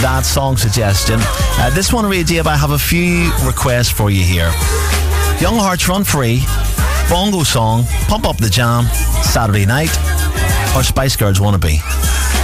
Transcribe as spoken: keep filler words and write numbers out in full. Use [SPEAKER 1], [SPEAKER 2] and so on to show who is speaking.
[SPEAKER 1] that song suggestion. Uh, this one reads, Dave, I have a few requests for you here. Young Hearts Run Free, Bongo Song, Pump Up the Jam, Saturday Night, or Spice Girls Wannabe.